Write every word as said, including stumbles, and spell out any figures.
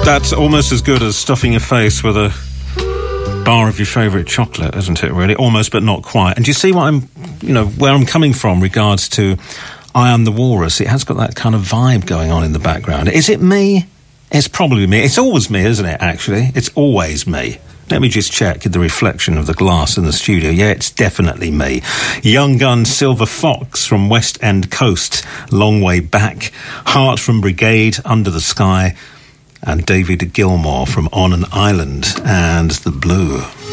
That's almost as good as stuffing your face with a bar of your favourite chocolate, isn't it, really? Almost, but not quite. And do you see what I'm, you know, where I'm coming from regards to I Am the Walrus? It has got that kind of vibe going on in the background. Is it me? It's probably me. It's always me, isn't it, actually? It's always me. Let me just check the reflection of the glass in the studio. Yeah, it's definitely me. Young Gun Silver Fox from West End Coast, Long Way Back. Heart from Brigade, Under the Sky. And David Gilmour from On an Island and The Blue.